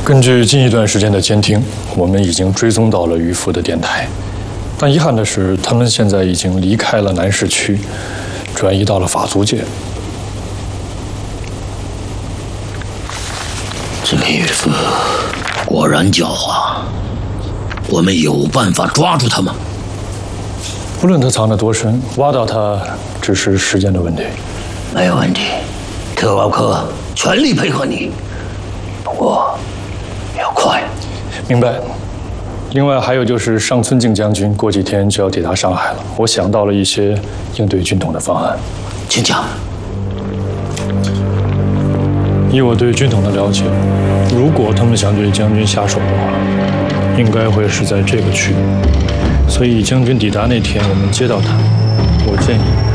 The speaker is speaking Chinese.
根据近一段时间的监听，我们已经追踪到了渔夫的电台，但遗憾的是，他们现在已经离开了南市区，转移到了法租界。 这个渔夫果然狡猾，我们有办法抓住他吗？ 无论他藏得多深，挖到他只是时间的问题。 没有问题，特沃克全力配合你，不过要快。 明白。另外还有就是上村敬将军过几天就要抵达上海了，我想到了一些应对军统的方案。 请讲。 以我对军统的了解，如果他们想对将军下手的话，应该会是在这个区域。所以将军抵达那天，我们接到他，我建议